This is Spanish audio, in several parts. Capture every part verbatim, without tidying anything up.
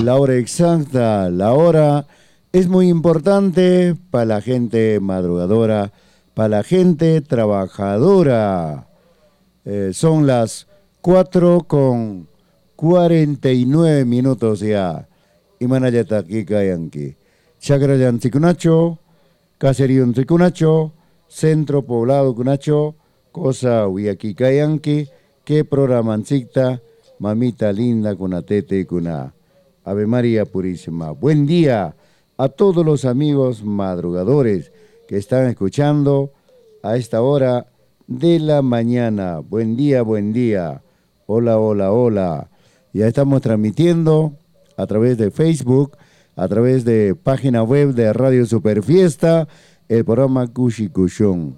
La hora exacta, la hora es muy importante para la gente madrugadora, para la gente trabajadora. Eh, son las cuatro con cuarenta y nueve minutos ya. Imanayata aquí kayanki. Chakrayan Tikunacho, Caserío Tikunacho, Centro Poblado Cunacho, Cosa Uyaki kayanki, que programancita, mamita linda Cunatete Cuna. Ave María Purísima. Buen día a todos los amigos madrugadores que están escuchando a esta hora de la mañana. Buen día, buen día. Hola, hola, hola. Ya estamos transmitiendo a través de Facebook, a través de página web de Radio Superfiesta, el programa Kushi Kushon.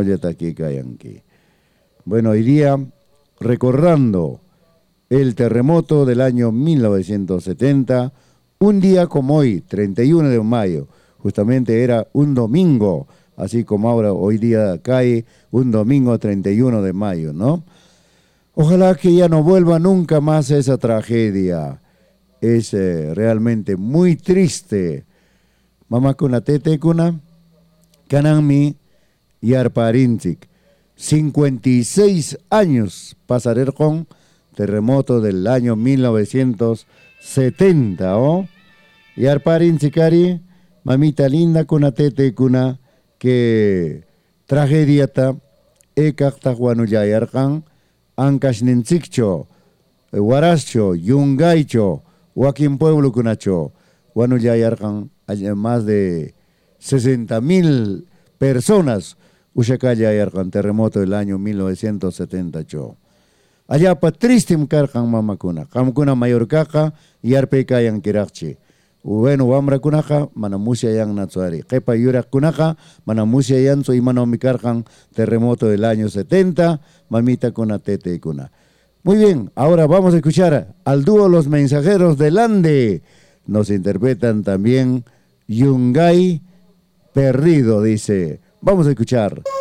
Bueno, hoy día recordando el terremoto del año mil novecientos setenta, un día como hoy, treinta y uno de mayo, justamente era un domingo, así como ahora hoy día cae un domingo treinta y uno de mayo, ¿no? Ojalá que ya no vuelva nunca más esa tragedia. Es eh, realmente muy triste. Mamá kuna tete kuna, kanami yarparintik. cincuenta y seis años pasaré con terremoto del año mil novecientos setenta, ¿oh? Yarparin Chikari, mamita linda kuna tete kuna, que tragedia ta, ekakta huanuyayarkan, ankashninchikcho, huarascho, yungaycho, huaquín pueblo kunacho, huanuyayarkan, más de sesenta mil personas, ushakayayarkan, terremoto del año mil novecientos setenta. Allá pa tristim karkan mamakuna, kamkuna mayor kaka, yarpe kayan kirakchi. Bueno, wamra kunaka, manamusia yang natsuari. Kepa yurak kunaka, manamusia yang so imano mikarkan terremoto del año setenta, mamita kuna tete kuna. Muy bien, ahora vamos a escuchar al dúo Los Mensajeros del Ande. Nos interpretan también Yungay Perdido, dice. Vamos a escuchar.